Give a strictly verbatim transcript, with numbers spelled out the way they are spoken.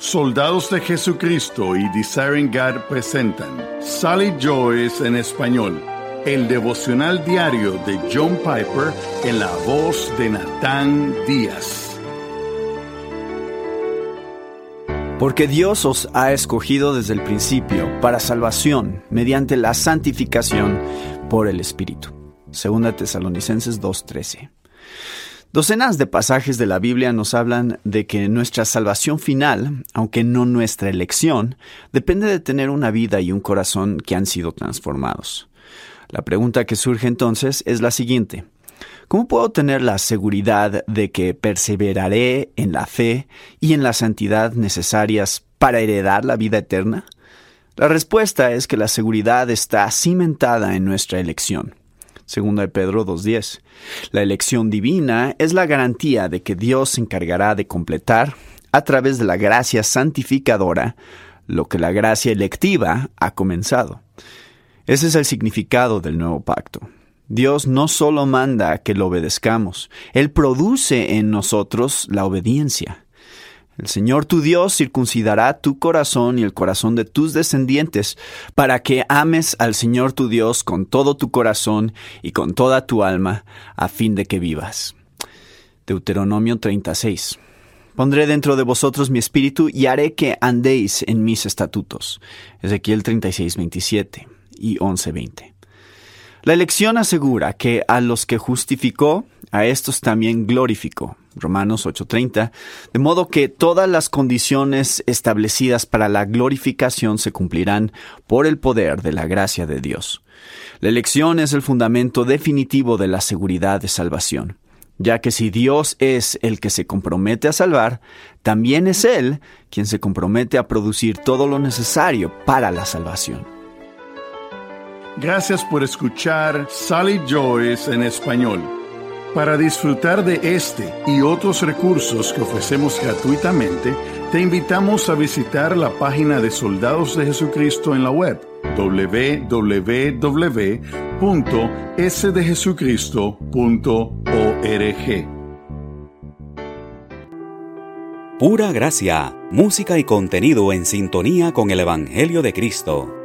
Soldados de Jesucristo y Desiring God presentan Sally Joyce en español, el devocional diario de John Piper en la voz de Natán Díaz. Porque Dios os ha escogido desde el principio para salvación mediante la santificación por el Espíritu. Segunda Tesalonicenses dos trece. Docenas de pasajes de la Biblia nos hablan de que nuestra salvación final, aunque no nuestra elección, depende de tener una vida y un corazón que han sido transformados. La pregunta que surge entonces es la siguiente: ¿cómo puedo tener la seguridad de que perseveraré en la fe y en la santidad necesarias para heredar la vida eterna? La respuesta es que la seguridad está cimentada en nuestra elección. Segunda de Pedro dos diez. La elección divina es la garantía de que Dios se encargará de completar, a través de la gracia santificadora, lo que la gracia electiva ha comenzado. Ese es el significado del nuevo pacto. Dios no solo manda que lo obedezcamos, Él produce en nosotros la obediencia. El Señor tu Dios circuncidará tu corazón y el corazón de tus descendientes, para que ames al Señor tu Dios con todo tu corazón y con toda tu alma, a fin de que vivas. Deuteronomio treinta y seis. Pondré dentro de vosotros mi espíritu y haré que andéis en mis estatutos. Ezequiel treinta y seis veintisiete y once veinte. La elección asegura que a los que justificó, a estos también glorificó. Romanos ocho treinta, de modo que todas las condiciones establecidas para la glorificación se cumplirán por el poder de la gracia de Dios. La elección es el fundamento definitivo de la seguridad de salvación, ya que si Dios es el que se compromete a salvar, también es Él quien se compromete a producir todo lo necesario para la salvación. Gracias por escuchar Sally Joyce en español. Para disfrutar de este y otros recursos que ofrecemos gratuitamente, te invitamos a visitar la página de Soldados de Jesucristo en la web doble u doble u doble u punto ese de jesucristo punto org. Pura gracia, música y contenido en sintonía con el Evangelio de Cristo.